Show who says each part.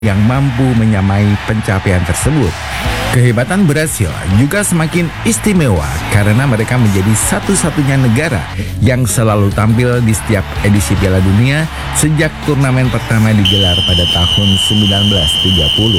Speaker 1: yang mampu menyamai pencapaian tersebut. Kehebatan Brasil juga semakin istimewa karena mereka menjadi satu-satunya negara yang selalu tampil di setiap edisi Piala Dunia sejak turnamen pertama digelar pada tahun 1930.